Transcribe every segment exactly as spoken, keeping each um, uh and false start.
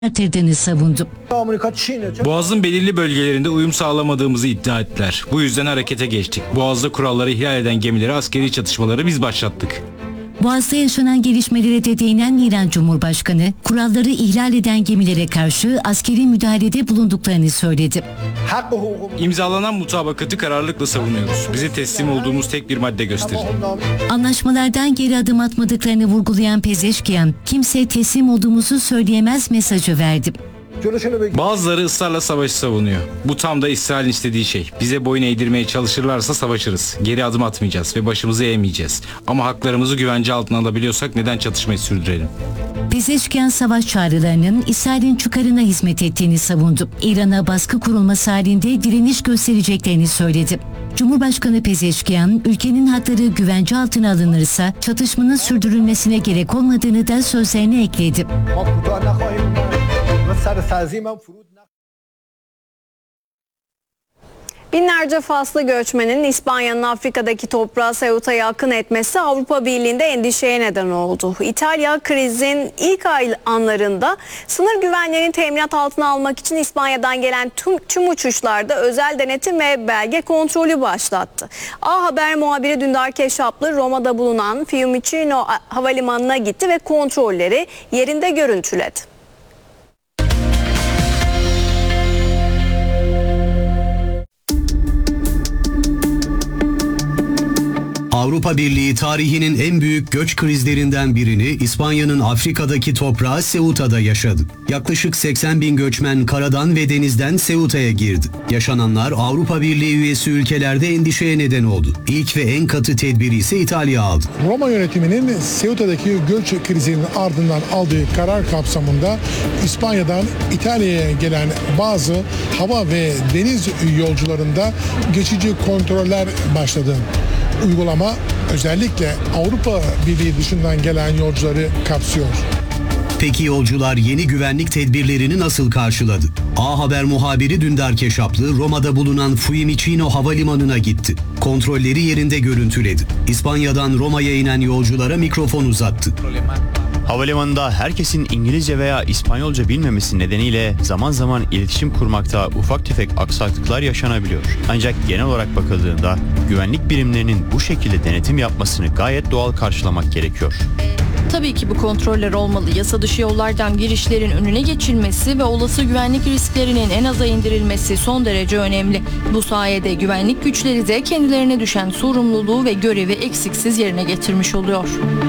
artırdığını savundu. Boğaz'ın belirli bölgelerinde uyum sağlamadığımızı iddia ettiler. Bu yüzden harekete geçtik. Boğaz'da kuralları ihlal eden gemileri askeri çatışmaları biz başlattık. Boğaz'da yaşanan gelişmelere de değinen İran Cumhurbaşkanı, kuralları ihlal eden gemilere karşı askeri müdahalede bulunduklarını söyledi. İmzalanan mutabakatı kararlılıkla savunuyoruz. Bize teslim olduğumuz tek bir madde gösterin. Anlaşmalardan geri adım atmadıklarını vurgulayan Pezeşkiyan, kimse teslim olduğumuzu söyleyemez mesajı verdi. Bazıları ısrarla savaşı savunuyor. Bu tam da İsrail'in istediği şey. Bize boyun eğdirmeye çalışırlarsa savaşırız. Geri adım atmayacağız ve başımızı eğmeyeceğiz. Ama haklarımızı güvence altına alabiliyorsak neden çatışmayı sürdürelim? Pezeşkiyan savaş çağrılarının İsrail'in çıkarına hizmet ettiğini savundu. İran'a baskı kurulması halinde direniş göstereceklerini söyledi. Cumhurbaşkanı Pezeşkiyan, ülkenin hakları güvence altına alınırsa çatışmanın sürdürülmesine gerek olmadığını da sözlerine ekledi. Binlerce Faslı göçmenin İspanya'nın Afrika'daki toprağı Ceuta'ya akın etmesi Avrupa Birliği'nde endişeye neden oldu. İtalya krizin ilk ay anlarında sınır güvenliğini teminat altına almak için İspanya'dan gelen tüm, tüm uçuşlarda özel denetim ve belge kontrolü başlattı. A Haber muhabiri Dündar Keşaplı Roma'da bulunan Fiumicino Havalimanı'na gitti ve kontrolleri yerinde görüntüledi. Avrupa Birliği tarihinin en büyük göç krizlerinden birini İspanya'nın Afrika'daki toprağı Ceuta'da yaşadı. Yaklaşık seksen bin göçmen karadan ve denizden Ceuta'ya girdi. Yaşananlar Avrupa Birliği üyesi ülkelerde endişeye neden oldu. İlk ve en katı tedbiri ise İtalya aldı. Roma yönetiminin Ceuta'daki göç krizinin ardından aldığı karar kapsamında İspanya'dan İtalya'ya gelen bazı hava ve deniz yolcularında geçici kontroller başladı. Uygulama özellikle Avrupa Birliği dışından gelen yolcuları kapsıyor. Peki yolcular yeni güvenlik tedbirlerini nasıl karşıladı? A Haber muhabiri Dündar Keşaplı Roma'da bulunan Fiumicino Havalimanı'na gitti. Kontrolleri yerinde görüntüledi. İspanya'dan Roma'ya inen yolculara mikrofon uzattı. Havalimanında herkesin İngilizce veya İspanyolca bilmemesi nedeniyle zaman zaman iletişim kurmakta ufak tefek aksaklıklar yaşanabiliyor. Ancak genel olarak bakıldığında güvenlik birimlerinin bu şekilde denetim yapmasını gayet doğal karşılamak gerekiyor. Tabii ki bu kontroller olmalı. Yasa dışı yollardan girişlerin önüne geçilmesi ve olası güvenlik risklerinin en aza indirilmesi son derece önemli. Bu sayede güvenlik güçleri de kendilerine düşen sorumluluğu ve görevi eksiksiz yerine getirmiş oluyor.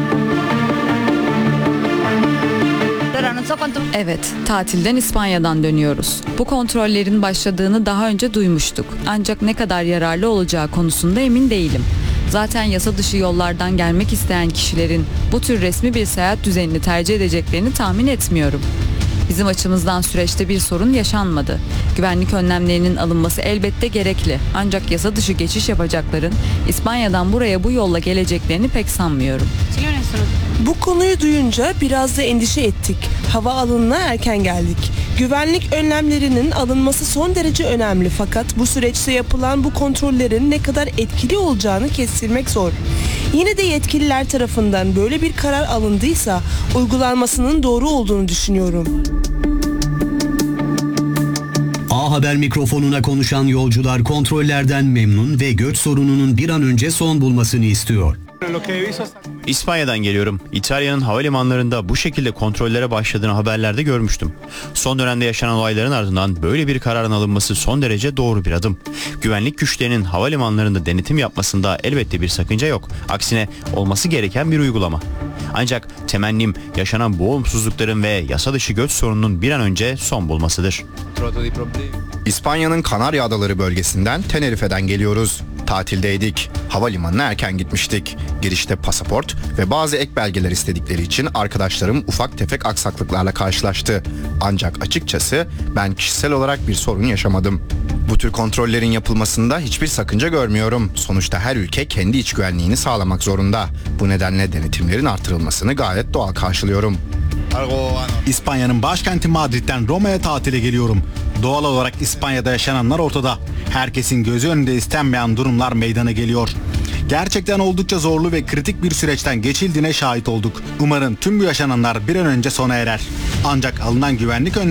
Evet, tatilden İspanya'dan dönüyoruz. Bu kontrollerin başladığını daha önce duymuştuk. Ancak ne kadar yararlı olacağı konusunda emin değilim. Zaten yasa dışı yollardan gelmek isteyen kişilerin bu tür resmi bir seyahat düzenini tercih edeceklerini tahmin etmiyorum. Bizim açımızdan süreçte bir sorun yaşanmadı. Güvenlik önlemlerinin alınması elbette gerekli. Ancak yasa dışı geçiş yapacakların İspanya'dan buraya bu yolla geleceklerini pek sanmıyorum. Bu konuyu duyunca biraz da endişe ettik. Hava alanına erken geldik. Güvenlik önlemlerinin alınması son derece önemli fakat bu süreçte yapılan bu kontrollerin ne kadar etkili olacağını kestirmek zor. Yine de yetkililer tarafından böyle bir karar alındıysa uygulanmasının doğru olduğunu düşünüyorum. A Haber mikrofonuna konuşan yolcular kontrollerden memnun ve göç sorununun bir an önce son bulmasını istiyor. İspanya'dan geliyorum. İtalya'nın havalimanlarında bu şekilde kontrollere başladığını haberlerde görmüştüm. Son dönemde yaşanan olayların ardından böyle bir kararın alınması son derece doğru bir adım. Güvenlik güçlerinin havalimanlarında denetim yapmasında elbette bir sakınca yok. Aksine olması gereken bir uygulama. Ancak temennim yaşanan bu olumsuzlukların ve yasa dışı göç sorununun bir an önce son bulmasıdır. İspanya'nın Kanarya Adaları bölgesinden Tenerife'den geliyoruz. Tatildeydik. Havalimanına erken gitmiştik. Girişte pasaport ve bazı ek belgeler istedikleri için arkadaşlarım ufak tefek aksaklıklarla karşılaştı. Ancak açıkçası ben kişisel olarak bir sorun yaşamadım. Bu tür kontrollerin yapılmasında hiçbir sakınca görmüyorum. Sonuçta her ülke kendi iç güvenliğini sağlamak zorunda. Bu nedenle denetimlerin artırılmasını gayet doğal karşılıyorum. İspanya'nın başkenti Madrid'den Roma'ya tatile geliyorum. Doğal olarak İspanya'da yaşananlar ortada. Herkesin gözü önünde istenmeyen durumlar meydana geliyor. Gerçekten oldukça zorlu ve kritik bir süreçten geçildiğine şahit olduk. Umarım tüm bu yaşananlar bir an önce sona erer. Ancak alınan güvenlik önlemleri